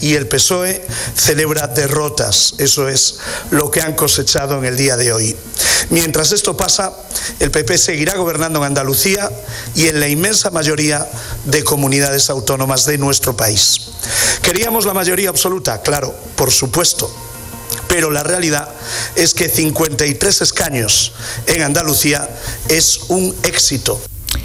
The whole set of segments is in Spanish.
y el PSOE celebra derrotas. Eso es lo que han cosechado en el día de hoy. Mientras esto pasa, el PP seguirá gobernando en Andalucía y en la inmensa mayoría de comunidades autónomas de nuestro país. ¿Queríamos la mayoría absoluta? Claro, por supuesto. Pero la realidad es que 53 escaños en Andalucía es un éxito.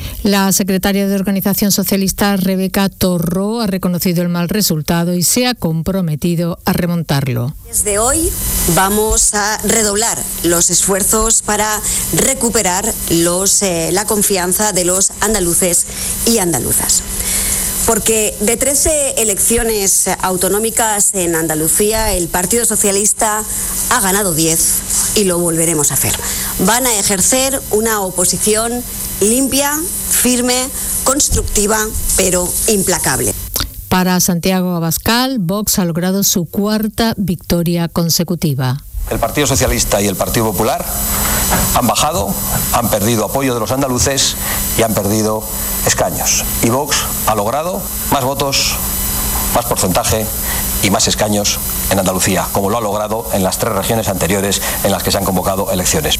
La secretaria de Organización Socialista, Rebeca Torró, ha reconocido el mal resultado y se ha comprometido a remontarlo. Desde hoy vamos a redoblar los esfuerzos para recuperar la confianza de los andaluces y andaluzas. Porque de 13 elecciones autonómicas en Andalucía, el Partido Socialista ha ganado 10 y lo volveremos a hacer. Van a ejercer una oposición limpia, firme, constructiva, pero implacable. Para Santiago Abascal, Vox ha logrado su cuarta victoria consecutiva. El Partido Socialista y el Partido Popular han bajado, han perdido apoyo de los andaluces y han perdido escaños. Y Vox ha logrado más votos, más porcentaje y más escaños en Andalucía, como lo ha logrado en las 3 regiones anteriores en las que se han convocado elecciones.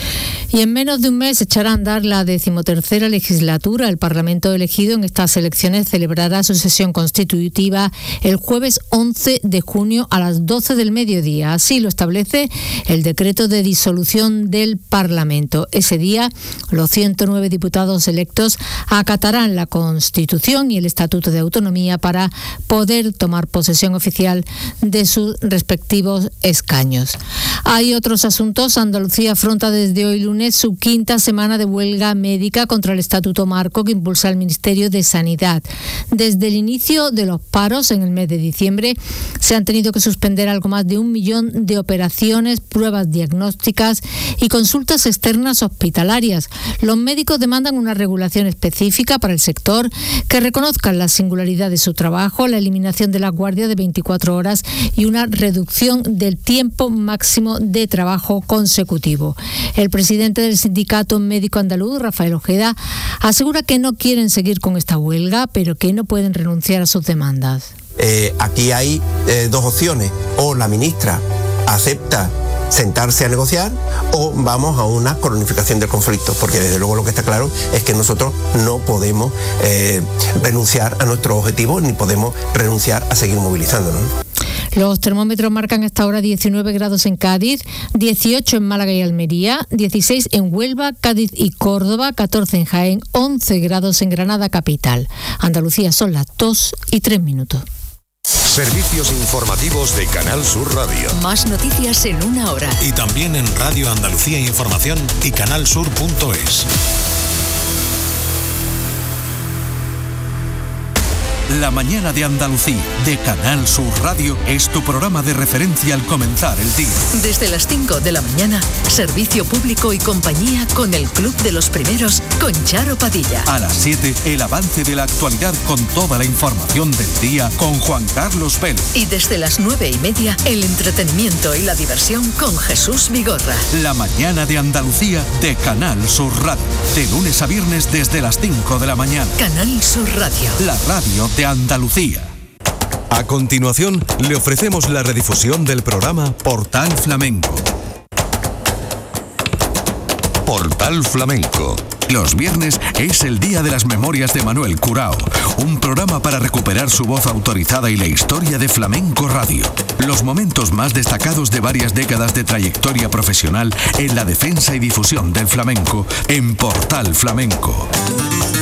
Y en menos de un mes echará a andar la 13ª legislatura. El Parlamento elegido en estas elecciones celebrará su sesión constitutiva el jueves 11 de junio a las 12 del mediodía. Así lo establece el decreto de disolución del Parlamento. Ese día, los 109 diputados electos acatarán la Constitución y el Estatuto de Autonomía para poder tomar posesión oficial de sus respectivos escaños. Hay otros asuntos. Andalucía afronta desde hoy lunes su 5ª semana de huelga médica contra el Estatuto Marco que impulsa el Ministerio de Sanidad. Desde el inicio de los paros en el mes de diciembre se han tenido que suspender algo más de 1 millón de operaciones, pruebas diagnósticas y consultas externas hospitalarias. Los médicos demandan una regulación específica para el sector que reconozca la singularidad de su trabajo, la eliminación de la guardia de 24 horas y una reducción del tiempo máximo de trabajo consecutivo. El presidente del Sindicato Médico Andaluz, Rafael Ojeda, asegura que no quieren seguir con esta huelga, pero que no pueden renunciar a sus demandas. Aquí hay 2 opciones: o la ministra acepta sentarse a negociar o vamos a una cronificación del conflicto, porque desde luego lo que está claro es que nosotros no podemos renunciar a nuestros objetivos ni podemos renunciar a seguir movilizándonos. Los termómetros marcan hasta ahora 19 grados en Cádiz, 18 en Málaga y Almería, 16 en Huelva, Cádiz y Córdoba, 14 en Jaén, 11 grados en Granada capital. Andalucía son las 2:03. Servicios informativos de Canal Sur Radio. Más noticias en 1 hora. Y también en Radio Andalucía Información y canalsur.es. La mañana de Andalucía, de Canal Sur Radio, es tu programa de referencia al comenzar el día. Desde las 5 de la mañana, servicio público y compañía con el Club de los Primeros, con Charo Padilla. A las 7, el avance de la actualidad con toda la información del día con Juan Carlos Vélez. Y desde las 9:30, el entretenimiento y la diversión con Jesús Vigorra. La mañana de Andalucía, de Canal Sur Radio. De lunes a viernes desde las 5 de la mañana. Canal Sur Radio. La radio de Andalucía. A continuación, le ofrecemos la redifusión del programa Portal Flamenco. Portal Flamenco. Los viernes es el día de las memorias de Manuel Curao, un programa para recuperar su voz autorizada y la historia de Flamenco Radio. Los momentos más destacados de varias décadas de trayectoria profesional en la defensa y difusión del flamenco en Portal Flamenco.